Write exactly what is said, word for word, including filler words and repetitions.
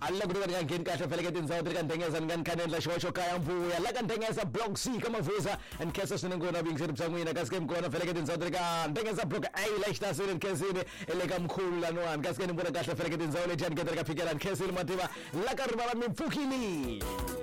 alla kutoka katika ngeni kahle vele ke tindzawo tiri kandengeza ngikankanendla xixoxo kaya mvuya la kandengeza block C kamavuza and kesa sinengona bingiseni byan'wina kasi ke mkona vele ke tindzawo tiri kandengeza block A la xitasini nkesini ele ka mkhulu lanwani kasi ke ni mbona kahle vele ke tindzawo leti yani ke tiri ka fikela nkesini mativa la ka rivala mipfukini